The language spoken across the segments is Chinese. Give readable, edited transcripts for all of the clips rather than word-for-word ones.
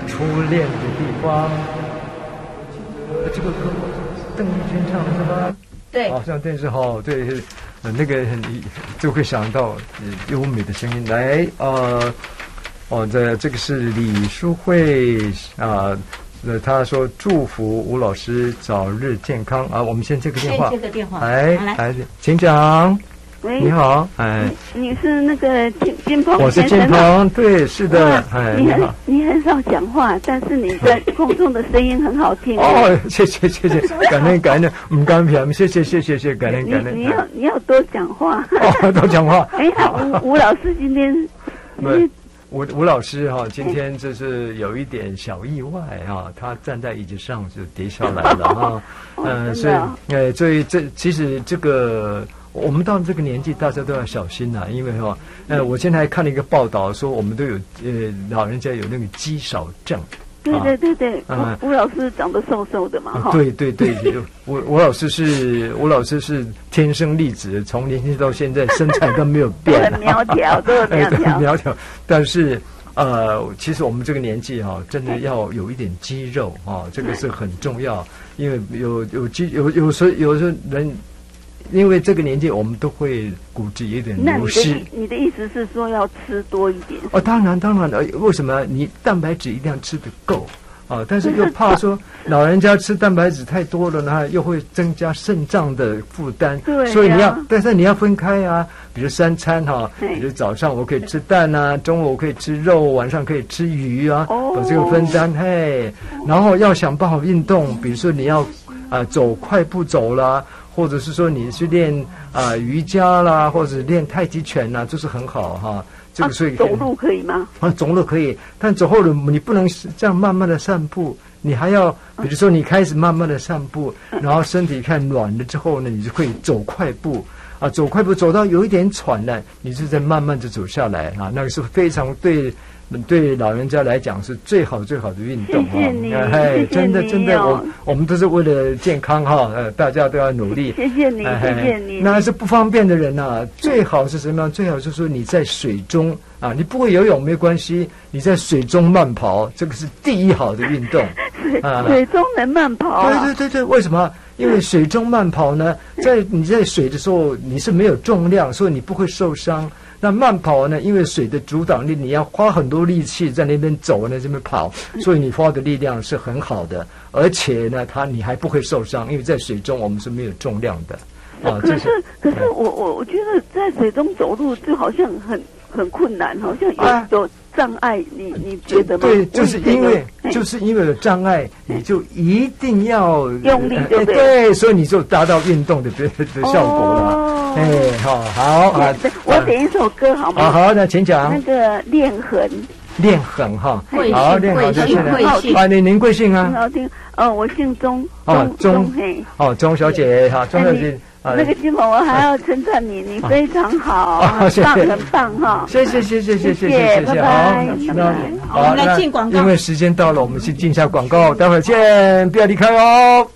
初恋的地方。这个歌邓丽君唱的是吗？ 对， 好像电视哈，对，那个就会想到优美的声音来这个是李淑慧他说祝福吴老师早日健康啊。我们先接个电话， 这个电话， 来，请讲。 喂， 你好， 你是那个金鹏？ 我是金鹏，对，是的， 你很少讲话，但是你在空中的声音很好听。 哦，谢谢，感恩，唔敢平，谢谢，感恩。 你要多讲话。 哦，多讲话。 吴老师今天， 吴老师今天就是有一点小意外他站在椅子上就跌下来了所以这其实这个。我们到这个年纪，大家都要小心因为我现在还看了一个报道，说我们都有老人家有那个肌少症。 对，吴老师长得瘦瘦的嘛， 对，吴老师是天生丽质，从年轻到现在身材都没有变， 很苗条，都很苗条。 但是其实我们这个年纪真的要有一点肌肉这个是很重要，因为有时候人。因为这个年纪，我们都会骨质有点流失。 你的意思是说要吃多一点？ 当然为什么？你蛋白质一定要吃得够但是又怕说老人家吃蛋白质太多了呢，又会增加肾脏的负担。 对， 所以但是你要分开比如3餐比如早上我可以吃蛋中午我可以吃肉，晚上可以吃鱼把这个分担然后要想办法运动，比如说你要走快步走啦。或者是说你去练瑜伽啦，或者练太极拳啦，这是很好这个所以走路可以吗？ 走路可以，但走后你不能这样慢慢的散步，你还要比如说你开始慢慢的散步，然后身体看暖了之后呢，你就可以走快步走快步走到有一点喘了，你就再慢慢的走下来那个是非常对老人家来讲是最好的运动谢谢你， 真的我们都是为了健康大家都要努力。 谢谢你。 那是不方便的人最好是什么样？最好就是说你在水中你不会游泳没关系，你在水中慢跑，这个是第一好的运动。 水中能慢跑对，为什么？因为水中慢跑呢，你在水的时候你是没有重量，所以你不会受伤。那慢跑呢？因为水的阻挡力，你要花很多力气在那边走，在这边跑，所以你花的力量是很好的，而且呢，你还不会受伤，因为在水中我们是没有重量的。 可是我觉得在水中走路就好像很困难，好像有障碍，你觉得吗？对， 就是因为有障碍，你就一定要用力，对不对？ 对，所以你就达到运动的效果了。好我点一首歌好吗？ 好，那请讲。 那个练痕好， 练痕， 谢谢。您贵姓很好听。我姓钟。 钟小姐钟小姐。 那个金鹏，我还要称赞你非常好，很棒谢谢， 拜拜。 好，我们来进广告。 因为时间到了，我们去进一下广告，待会儿见，不要离开哦。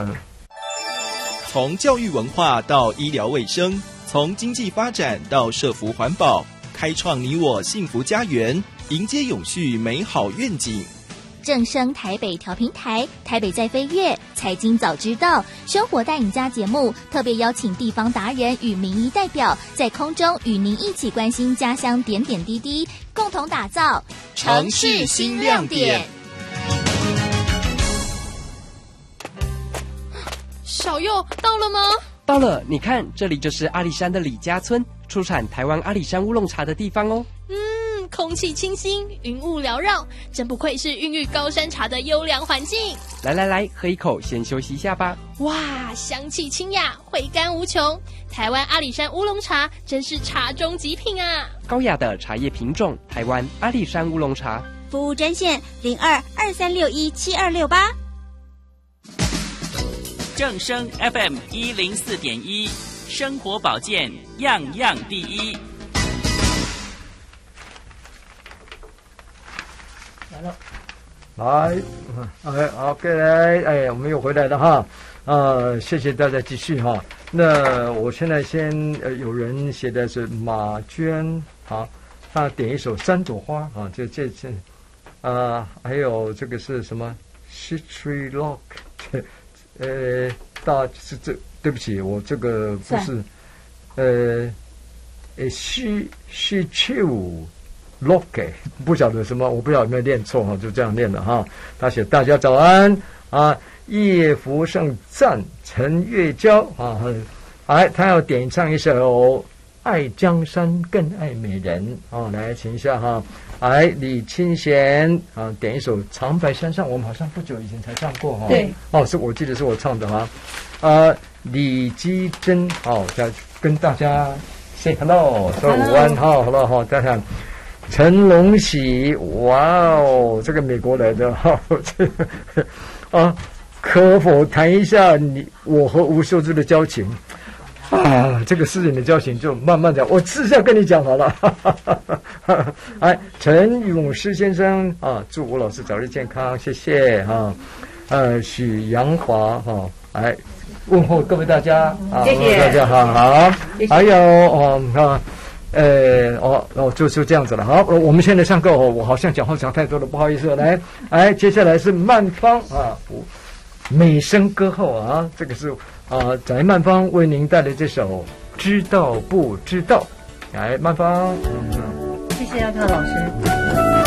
从教育文化到医疗卫生，从经济发展到社福环保，开创你我幸福家园，迎接永续美好愿景。 正声台北调频台，台北在飞跃，财经早知道，生活带领家节目特别邀请地方达人与民意代表，在空中与您一起关心家乡点点滴滴，共同打造城市新亮点。 小佑到了吗？ 到了，你看，这里就是阿里山的李家村，出产台湾阿里山乌龙茶的地方哦。 空气清新，云雾缭绕，真不愧是孕育高山茶的优良环境。 来，喝一口，先休息一下吧。 哇，香气清雅，回甘无穷。台湾阿里山乌龙茶真是茶中极品啊！ 高雅的茶叶品种，台湾阿里山乌龙茶。 服务专线02-2361-7268。 正声 FM 104.1，生活保健样样第一。 来，OK， 来，我们又回来了哈，谢谢大家继续哈。那我现在先有人写的是马娟，他点一首《三朵花》这还有这个是什么 Citrus Lock， 对不起，我这个不是Citrus Lock， 不晓得什么，我不知道有没有念错哈，就这样念的哈。他写大家早安啊，叶福胜赞陈月娇啊，他要点唱一首爱江山更爱美人啊，来请一下哈。李清贤啊，点一首长白山上，我们好像不久以前才唱过哈。 对， 是我记得是我唱的哈。李基珍再跟大家 say hello， 说午安哈 ，hello 哈，大家。陈龙喜，哇哦，这个美国来的哈，这个可否谈一下我和吴秀珠的交情？这个私人的交情就慢慢讲，我私下跟你讲好了。陈永诗先生祝吴老师早日健康，谢谢哈。许阳华问候各位大家谢谢大家好，还有就这样子了。好，我们现在上课我好像讲话讲太多了，不好意思。来，接下来是曼芳美声歌后这个是翟曼芳为您带来这首《知道不知道》。来，曼芳， 谢谢阿特老师。